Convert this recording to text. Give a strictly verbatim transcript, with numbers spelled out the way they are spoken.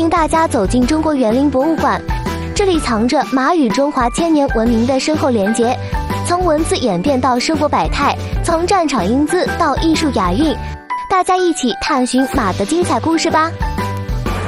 迎大家走进中国园林博物馆，这里藏着马与中华千年文明的深厚连结。从文字演变到生活百态，从战场英姿到艺术雅韵，大家一起探寻马的精彩故事吧。